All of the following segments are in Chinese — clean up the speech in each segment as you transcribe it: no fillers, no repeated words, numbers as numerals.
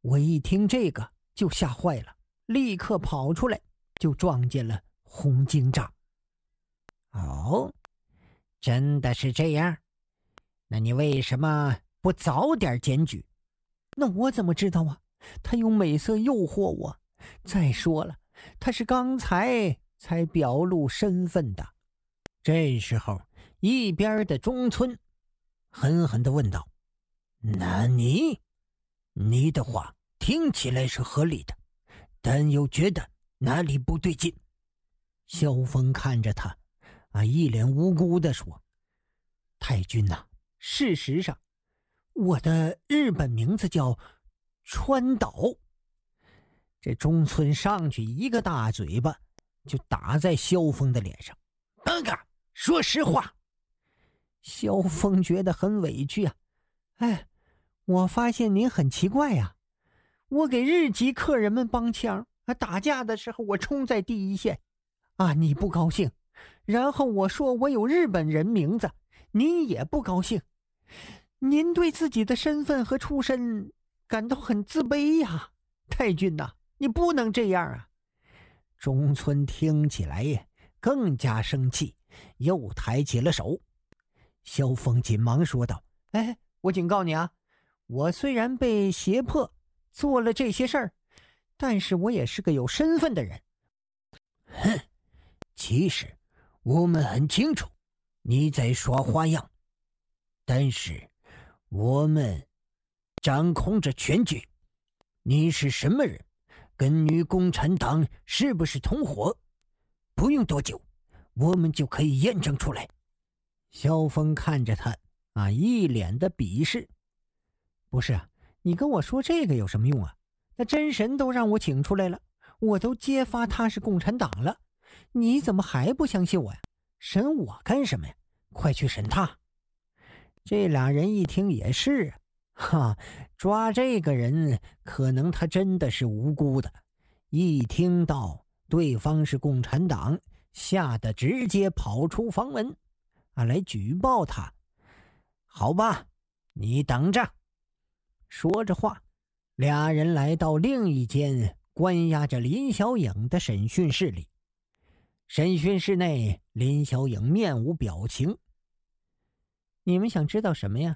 我一听这个就吓坏了，立刻跑出来，就撞见了洪警长。 哦，真的是这样？那你为什么不早点检举？ 那我怎么知道啊？他用美色诱惑我。再说了，他是刚才表露身份的。 这时候，一边的中村狠狠地问道：“那你的话听起来是合理的，但又觉得哪里不对劲。” 萧峰看着他，一脸无辜地说：“太君呐，事实上，我的日本名字叫川岛。”这中村上去一个大嘴巴，就打在萧峰的脸上。 “说实话。” 萧峰觉得很委屈啊。我发现您很奇怪呀。我给日籍客人们帮腔，打架的时候我冲在第一线，你不高兴。然后我说我有日本人名字，您也不高兴。您对自己的身份和出身感到很自卑呀。太君呐，你不能这样啊。 中村听起来更加生气，又抬起了手。 萧峰紧忙说道：“我警告你啊，我虽然被胁迫做了这些事儿，但是我也是个有身份的人。” 哼，其实我们很清楚你在耍花样，但是我们掌控着全局。你是什么人？跟女共产党是不是同伙？不用多久，我们就可以验证出来。 萧峰看着他，一脸的鄙视。不是啊，你跟我说这个有什么用啊？那真神都让我请出来了，我都揭发他是共产党了，你怎么还不相信我呀？审我干什么呀？快去审他。这俩人一听也是抓这个人可能他真的是无辜的。一听到对方是共产党，吓得直接跑出房门来举报他。 好吧，你等着。 说着话，俩人来到另一间关押着林小影的审讯室里。审讯室内，林小影面无表情。你们想知道什么呀？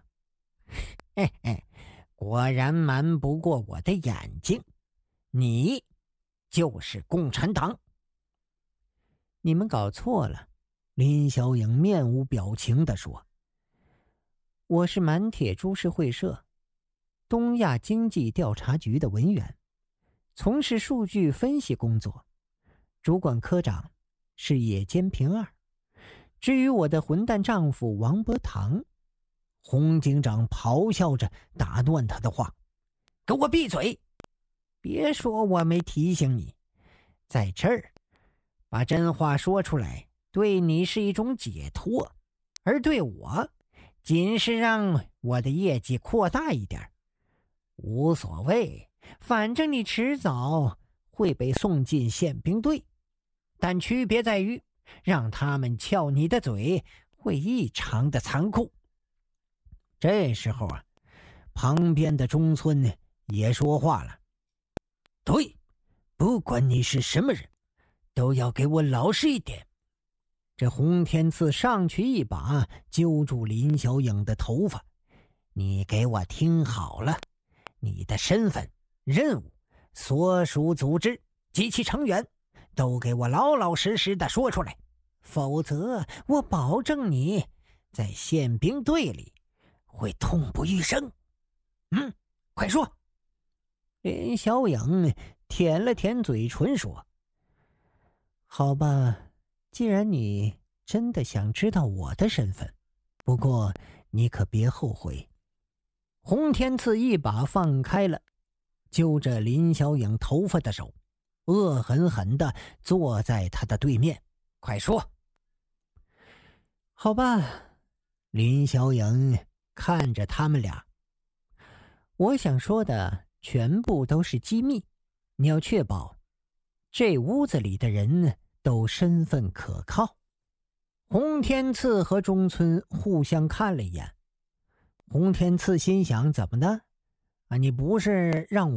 果然瞒不过我的眼睛，你就是共产党。 你们搞错了，林小影面无表情地说：“我是满铁株式会社东亚经济调查局的文员，从事数据分析工作，主管科长是野间平二。至于我的混蛋丈夫王伯堂。”洪警长咆哮着打断他的话：“ 给我闭嘴！别说我没提醒你，在这儿把真话说出来，对你是一种解脱，而对我仅是让我的业绩扩大一点。无所谓，反正你迟早会被送进宪兵队，但区别在于让他们撬你的嘴会异常的残酷。” 这时候旁边的中村也说话了：“ 对，不管你是什么人，都要给我老实一点。” 这洪天赐上去一把揪住林小影的头发：“ 你给我听好了，你的身份、任务、所属组织及其成员都给我老老实实的说出来，否则我保证你在宪兵队里会痛不欲生。快说。” 林小影舔了舔嘴唇说：“好吧，既然你真的想知道我的身份，不过你可别后悔。”洪天赐一把放开了揪着林小影头发的手，恶狠狠地坐在他的对面：“ 快说。” 好吧，林小影看着他们俩：“我想说的全部都是机密，你要确保这屋子里的人都身份可靠。”洪天赐和中村互相看了一眼。洪天赐心想：怎么的？你不是让我